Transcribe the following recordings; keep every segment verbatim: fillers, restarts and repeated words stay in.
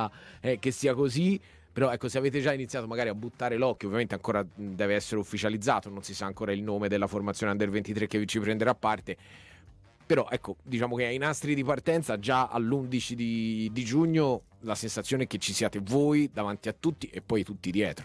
sia, eh, che sia così. Però ecco, se avete già iniziato magari a buttare l'occhio, ovviamente ancora deve essere ufficializzato, non si sa ancora il nome della formazione under ventitré che ci prenderà parte, però ecco, diciamo che ai nastri di partenza già all'undici di, di giugno la sensazione è che ci siate voi davanti a tutti e poi tutti dietro.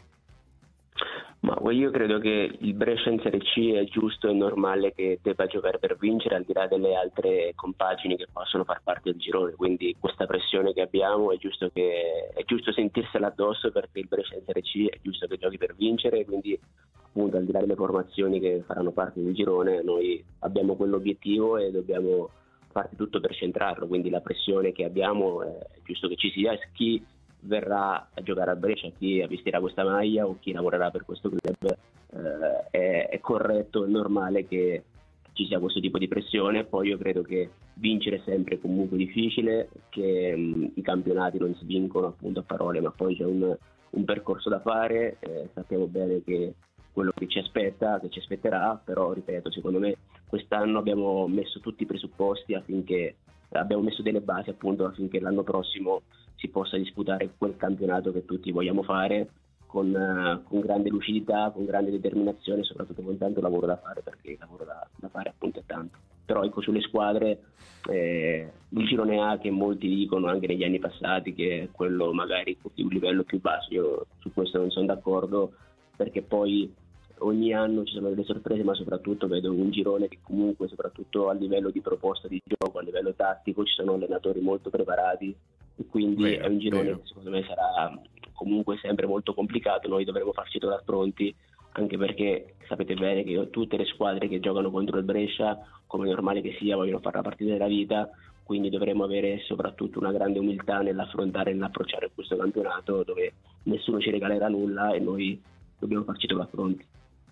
Ma io credo che il Brescia in Serie C è giusto e normale che debba giocare per vincere, al di là delle altre compagini che possono far parte del girone, quindi questa pressione che abbiamo è giusto che è giusto sentirsela addosso, perché il Brescia in Serie C è giusto che giochi per vincere, quindi appunto al di là delle formazioni che faranno parte del girone noi abbiamo quell'obiettivo e dobbiamo farti tutto per centrarlo, quindi la pressione che abbiamo è giusto che ci sia. Chi verrà a giocare a Brescia, chi vestirà questa maglia o chi lavorerà per questo club, eh, è, è corretto e normale che ci sia questo tipo di pressione. Poi io credo che vincere è sempre comunque difficile, che mh, i campionati non si vincono appunto a parole, ma poi c'è un, un percorso da fare, eh, sappiamo bene che quello che ci aspetta, che ci aspetterà, però ripeto, secondo me quest'anno abbiamo messo tutti i presupposti affinché abbiamo messo delle basi appunto affinché l'anno prossimo si possa disputare quel campionato che tutti vogliamo fare con, uh, con grande lucidità, con grande determinazione e soprattutto con tanto lavoro da fare, perché il lavoro da, da fare appunto è tanto. Però ecco, sulle squadre eh, il girone A, che molti dicono anche negli anni passati che è quello magari di un livello più basso, io su questo non sono d'accordo, perché poi ogni anno ci sono delle sorprese, ma soprattutto vedo un girone che comunque soprattutto a livello di proposta di gioco, a livello tattico ci sono allenatori molto preparati e quindi vero, è un girone vero. che secondo me sarà comunque sempre molto complicato. Noi dovremo farci trovare pronti, anche perché sapete bene che tutte le squadre che giocano contro il Brescia, come è normale che sia, vogliono fare la partita della vita, quindi dovremo avere soprattutto una grande umiltà nell'affrontare e nell'approcciare questo campionato dove nessuno ci regalerà nulla e noi dobbiamo farci trovare pronti.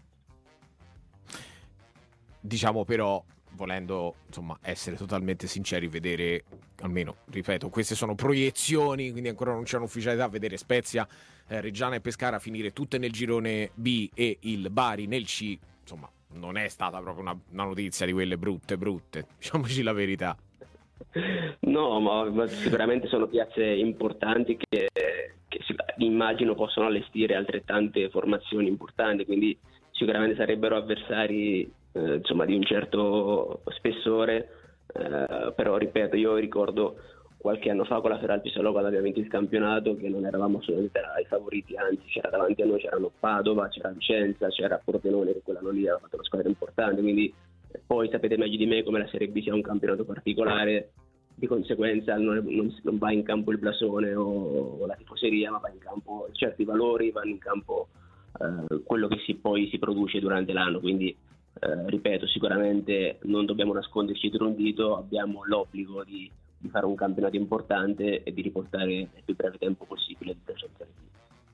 Diciamo però, volendo insomma essere totalmente sinceri, vedere, almeno ripeto, queste sono proiezioni, quindi ancora non c'è un'ufficialità, vedere Spezia, eh, Reggiana e Pescara finire tutte nel girone B e il Bari nel C, insomma non è stata proprio una, una notizia di quelle brutte brutte, diciamoci la verità. No, ma, ma sicuramente sono piazze importanti che, che immagino possono allestire altrettante formazioni importanti, quindi sicuramente sarebbero avversari eh, insomma di un certo spessore, eh, però ripeto, io ricordo qualche anno fa con la Feralpi Salò, quando abbiamo vinto il campionato, che non eravamo assolutamente tra i favoriti, anzi c'era davanti a noi c'erano Padova, c'era Vicenza, c'era Pordenone, che quell'anno lì aveva fatto una squadra importante, quindi poi sapete meglio di me come la Serie B sia un campionato particolare, di conseguenza non, non, non va in campo il blasone o, o la tifoseria, ma va in campo certi valori, vanno in campo eh, quello che si, poi si produce durante l'anno, quindi eh, ripeto, sicuramente non dobbiamo nasconderci dietro un dito, abbiamo l'obbligo di, di fare un campionato importante e di riportare nel più breve tempo possibile il Brescia in Serie B.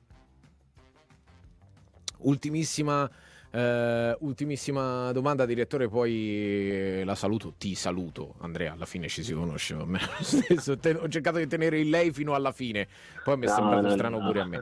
Ultimissima Uh, ultimissima domanda, direttore, poi eh, la saluto, ti saluto Andrea, alla fine ci si conosce, va bene lo stesso. Te, ho cercato di tenere il lei fino alla fine, poi mi è no, sembrato no, strano no. pure a me.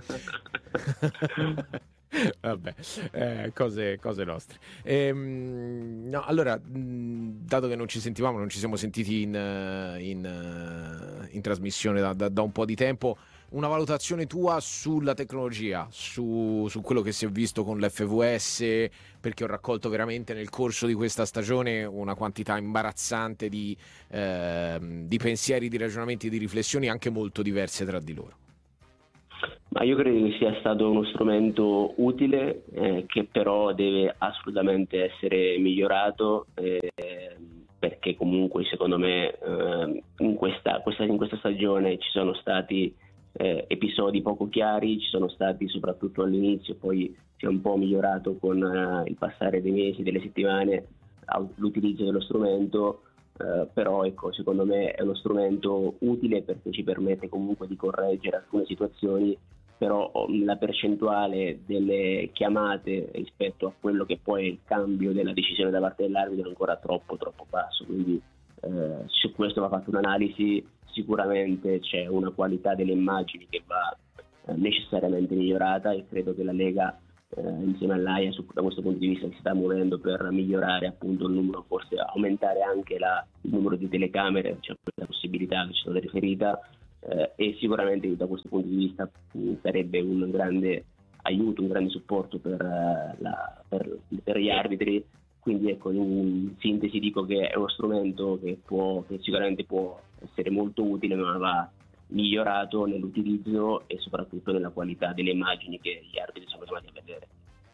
Vabbè, eh, cose, cose nostre. Ehm, no, allora, mh, dato che non ci sentivamo, non ci siamo sentiti in, in, in trasmissione da, da, da un po' di tempo, una valutazione tua sulla tecnologia, su, su quello che si è visto con l'F V S, perché ho raccolto veramente nel corso di questa stagione una quantità imbarazzante di, eh, di pensieri, di ragionamenti, di riflessioni anche molto diverse tra di loro. Ma io credo che sia stato uno strumento utile, eh, che però deve assolutamente essere migliorato, eh, perché comunque secondo me eh, in, questa, questa, in questa stagione ci sono stati eh, episodi poco chiari, ci sono stati soprattutto all'inizio, poi si è un po' migliorato con eh, il passare dei mesi, delle settimane, l'utilizzo dello strumento. Uh, però ecco, secondo me è uno strumento utile perché ci permette comunque di correggere alcune situazioni, però la percentuale delle chiamate rispetto a quello che poi è il cambio della decisione da parte dell'arbitro è ancora troppo troppo basso, quindi uh, su questo va fatta un'analisi. Sicuramente c'è una qualità delle immagini che va uh, necessariamente migliorata e credo che la Lega Eh, insieme all'A I A su, da questo punto di vista si sta muovendo per migliorare appunto il numero, forse aumentare anche la, il numero di telecamere, cioè la possibilità che ci sono riferita, eh, e sicuramente da questo punto di vista mh, sarebbe un grande aiuto, un grande supporto per, uh, la, per, per gli arbitri. Quindi ecco, in sintesi dico che è uno strumento che, può, che sicuramente può essere molto utile, ma va migliorato nell'utilizzo e soprattutto nella qualità delle immagini che gli arbitri sono chiamati a vedere.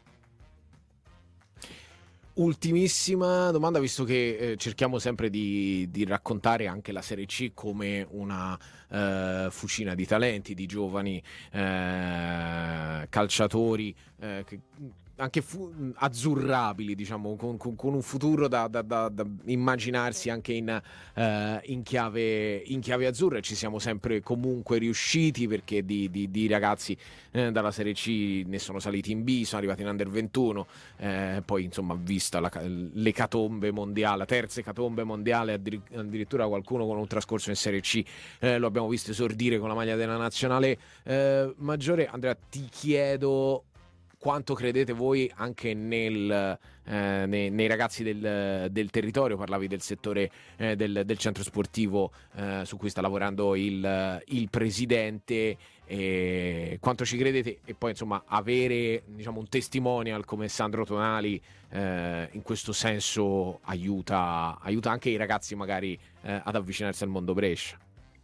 Ultimissima domanda, visto che eh, cerchiamo sempre di, di raccontare anche la Serie C come una eh, fucina di talenti, di giovani eh, calciatori eh, che anche fu- azzurrabili, diciamo, con, con, con un futuro da, da, da, da immaginarsi anche in, eh, in, chiave, in chiave azzurra. Ci siamo sempre comunque riusciti, perché di, di, di ragazzi eh, dalla Serie C ne sono saliti in B, sono arrivati in Under ventuno, eh, poi insomma vista la, l'ecatombe mondiale, la terza ecatombe mondiale, addirittura qualcuno con un trascorso in Serie C eh, lo abbiamo visto esordire con la maglia della nazionale eh, maggiore. Andrea, ti chiedo quanto credete voi anche nel, eh, nei, nei ragazzi del, del territorio. Parlavi del settore eh, del, del centro sportivo eh, su cui sta lavorando il, il presidente, e quanto ci credete, e poi insomma avere, diciamo, un testimonial come Sandro Tonali eh, in questo senso aiuta, aiuta anche i ragazzi magari eh, ad avvicinarsi al mondo Brescia.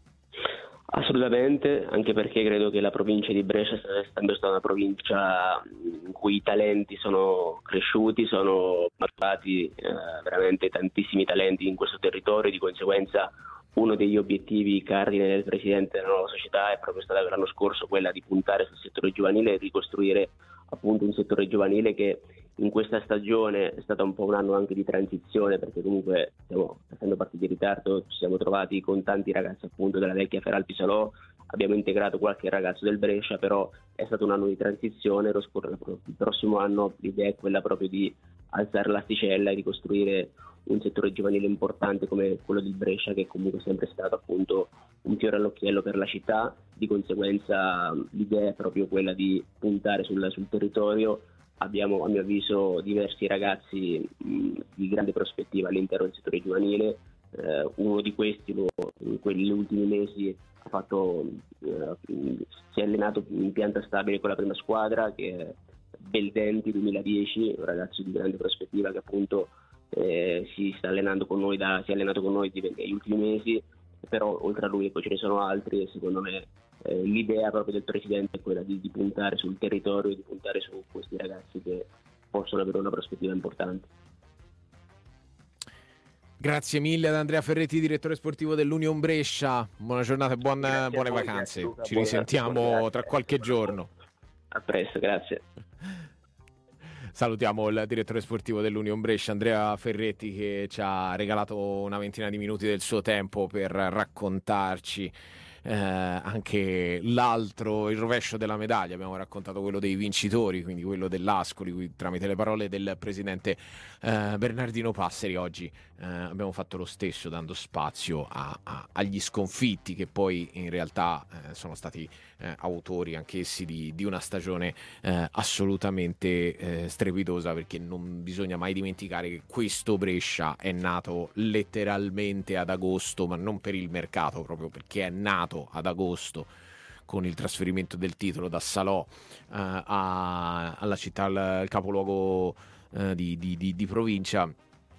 Assolutamente, anche perché credo che la provincia di Brescia sia sempre stata una provincia in cui i talenti sono cresciuti, sono maturati eh, veramente tantissimi talenti in questo territorio. Di conseguenza uno degli obiettivi cardine del presidente della nuova società è proprio stata l'anno scorso quella di puntare sul settore giovanile e ricostruire appunto un settore giovanile che in questa stagione è stato un po' un anno anche di transizione, perché comunque stiamo facendo partite in ritardo, ci siamo trovati con tanti ragazzi appunto della vecchia Feralpi Salò, abbiamo integrato qualche ragazzo del Brescia, però è stato un anno di transizione. Lo scor- il prossimo anno l'idea è quella proprio di alzare l'asticella e di costruire un settore giovanile importante come quello del Brescia, che comunque è sempre stato appunto un fiore all'occhiello per la città. Di conseguenza l'idea è proprio quella di puntare sul, sul territorio. Abbiamo a mio avviso diversi ragazzi mh, di grande prospettiva all'interno del settore giovanile. Eh, uno di questi lo, in quegli ultimi mesi ha fatto, eh, si è allenato in pianta stabile con la prima squadra, che è Beldenti duemiladieci, un ragazzo di grande prospettiva che appunto eh, si sta allenando con noi da, si è allenato con noi negli ultimi mesi. Però oltre a lui poi ce ne sono altri, e secondo me eh, l'idea proprio del presidente è quella di, di puntare sul territorio e di puntare su questi ragazzi che possono avere una prospettiva importante. Grazie mille ad Andrea Ferretti, direttore sportivo dell'Union Brescia. Buona giornata e buon, buone voi, vacanze. Luca, ci risentiamo tra qualche giorno. A presto, grazie. Salutiamo il direttore sportivo dell'Union Brescia, Andrea Ferretti, che ci ha regalato una ventina di minuti del suo tempo per raccontarci eh, anche l'altro, il rovescio della medaglia. Abbiamo raccontato quello dei vincitori, quindi quello dell'Ascoli, qui, tramite le parole del presidente eh, Bernardino Passeri. Oggi eh, abbiamo fatto lo stesso, dando spazio a, a, agli sconfitti, che poi in realtà eh, sono stati eh, autori anch'essi di, di una stagione eh, assolutamente eh, strepitosa, perché non bisogna mai dimenticare che questo Brescia è nato letteralmente ad agosto, ma non per il mercato, proprio perché è nato ad agosto con il trasferimento del titolo da Salò eh, a, alla città, al, al capoluogo eh, di, di, di, di provincia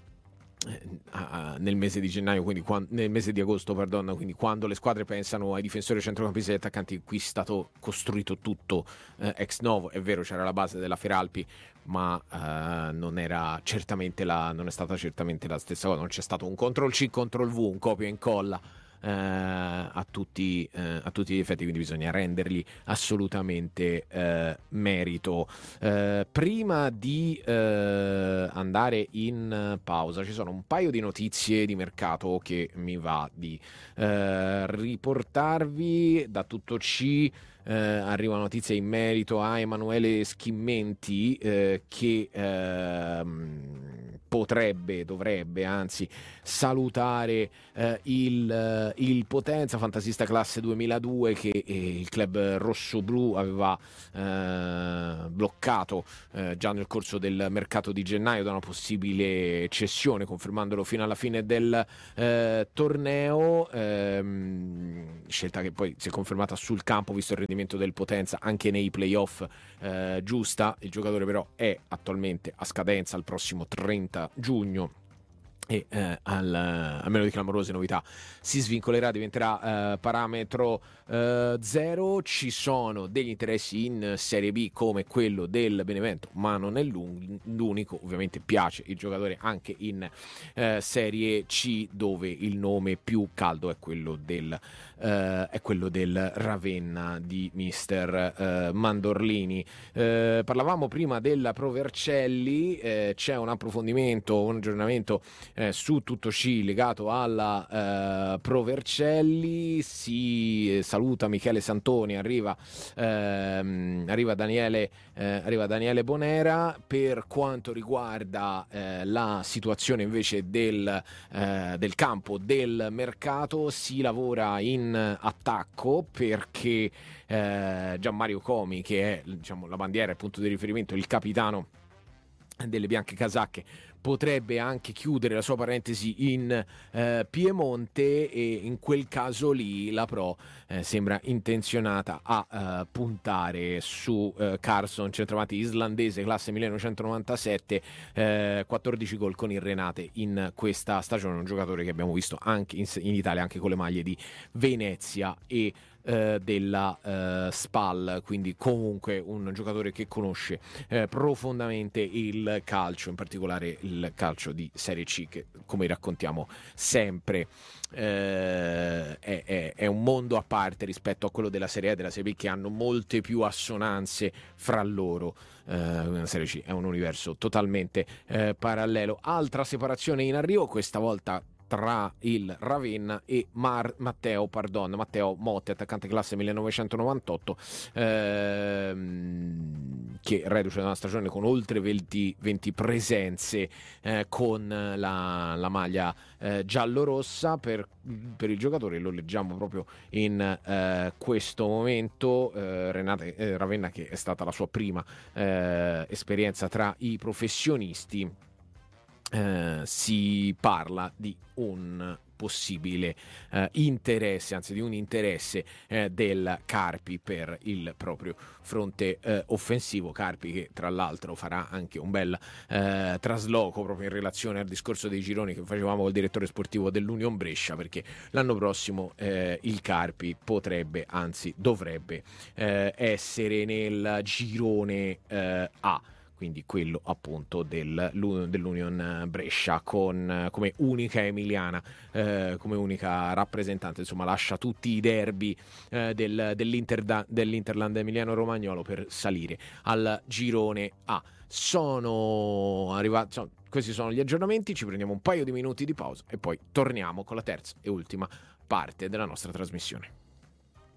nel mese di gennaio, quindi quando, nel mese di agosto, perdona, quindi quando le squadre pensano ai difensori, centrocampisti e attaccanti, qui è stato costruito tutto eh, ex novo. È vero, c'era la base della Feralpi, ma eh, non era certamente la, non è stata certamente la stessa cosa. Non c'è stato un control C, control V, un copia e incolla eh, a tutti eh, a tutti gli effetti, quindi bisogna rendergli assolutamente eh, merito. Eh, prima di eh, andare in pausa, ci sono un paio di notizie di mercato che mi va di eh, riportarvi. Da Tutto C eh, arriva una notizia in merito a Emanuele Schimmenti eh, che ehm, potrebbe, dovrebbe anzi salutare eh, il, il Potenza, fantasista classe duemiladue, che eh, il club rossoblu aveva eh, bloccato eh, già nel corso del mercato di gennaio da una possibile cessione, confermandolo fino alla fine del eh, torneo, ehm, scelta che poi si è confermata sul campo visto il rendimento del Potenza anche nei playoff eh, giusta. Il giocatore però è attualmente a scadenza il prossimo trenta giugno e eh, al, a meno di clamorose novità si svincolerà, diventerà eh, parametro eh, zero. Ci sono degli interessi in Serie B come quello del Benevento, ma non è l'unico. Ovviamente piace il giocatore anche in eh, Serie C, dove il nome più caldo è quello del, eh, è quello del Ravenna di mister eh, Mandorlini. Eh, parlavamo prima della Pro Vercelli, eh, c'è un approfondimento, un aggiornamento Eh, su tutto C legato alla eh, Pro Vercelli. Si eh, saluta Michele Santoni, arriva, ehm, arriva, Daniele, eh, arriva Daniele Bonera. Per quanto riguarda eh, la situazione invece del, eh, del campo, del mercato, si lavora in attacco perché eh, Gianmario Comi, che è, diciamo, la bandiera, il punto di riferimento, il capitano delle bianche casacche, potrebbe anche chiudere la sua parentesi in eh, Piemonte, e in quel caso lì la Pro eh, sembra intenzionata a eh, puntare su eh, Carson, centravanti islandese classe millenovecentonovantasette, eh, quattordici gol con il Renate in questa stagione, un giocatore che abbiamo visto anche in, in Italia anche con le maglie di Venezia e eh, della eh, Spal, quindi comunque un giocatore che conosce eh, profondamente il calcio, in particolare il calcio di Serie C, che come raccontiamo sempre eh, è, è, è un mondo a parte rispetto a quello della Serie A e della Serie B, che hanno molte più assonanze fra loro. Eh, la Serie C è un universo totalmente eh, parallelo. Altra separazione in arrivo, questa volta tra il Ravenna e Mar- Matteo, pardon, Matteo Motti, attaccante classe millenovecentonovantotto, ehm, che reduce da una stagione con oltre venti, venti presenze eh, con la, la maglia eh, giallo-rossa. Per, per il giocatore, lo leggiamo proprio in eh, questo momento, eh, Renate, eh, Ravenna, che è stata la sua prima eh, esperienza tra i professionisti. Eh, si parla di un possibile eh, interesse, anzi di un interesse eh, del Carpi per il proprio fronte eh, offensivo. Carpi che tra l'altro farà anche un bel eh, trasloco proprio in relazione al discorso dei gironi che facevamo col direttore sportivo dell'Union Brescia, perché l'anno prossimo eh, il Carpi potrebbe, anzi dovrebbe eh, essere nel girone eh, A, quindi quello appunto del, dell'Union Brescia, con come unica emiliana, eh, come unica rappresentante. Insomma, lascia tutti i derby eh, del, dell'Inter, dell'Interland Emiliano Romagnolo per salire al girone A. Sono arrivati, sono, questi sono gli aggiornamenti, ci prendiamo un paio di minuti di pausa e poi torniamo con la terza e ultima parte della nostra trasmissione.